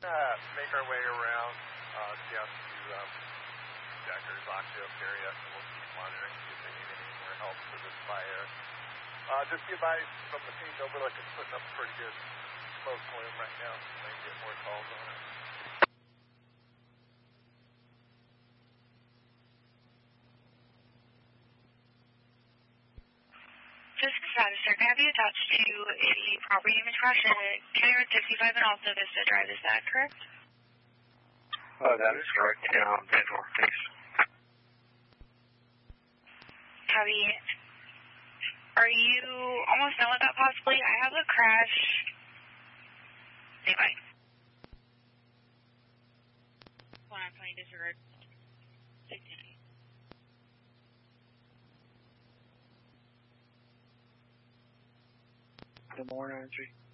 make our way around down to Jackers, Oxio area, and we'll keep monitoring, see if they need any more help for this fire. Just be advised from the scene, Overlook is putting up a pretty good smoke plume right now, so we may get more calls on it. This is Travis, sir. Can I have you attached to a property image crash at County Road 65 and also Vista Drive? Is that correct? That is correct. Yeah, Denver, thanks. Copy. Are you almost done with that possibly? I have a crash. Say bye. 120 disregard. 69. Good morning, Andrew.